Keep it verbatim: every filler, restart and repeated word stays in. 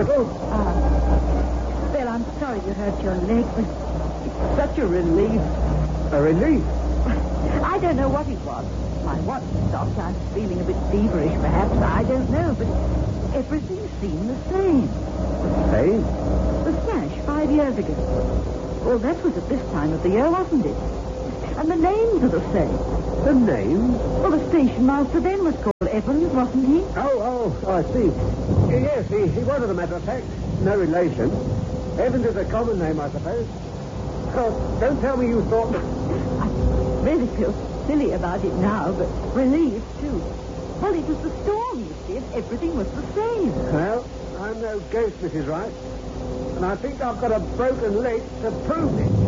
Oh. Ah. Well, I'm sorry you hurt your leg, but it's such a relief. A relief? I don't know what it was. My watch stopped. I'm feeling a bit feverish, perhaps. I don't know, but everything seemed the same. The same? The smash five years ago. Well, that was at this time of the year, wasn't it? And the names are the same. The name? Well, the station master then was called Evans, wasn't he? Oh, oh, oh I see. Yes, he, he was, as a matter of fact. No relation. Evans is a common name, I suppose. Oh, don't tell me you thought that... I really feel silly about it now, but relieved, too. Well, it was the storm, you see, and everything was the same. Well, I'm no ghost, Missus Wright. And I think I've got a broken leg to prove it.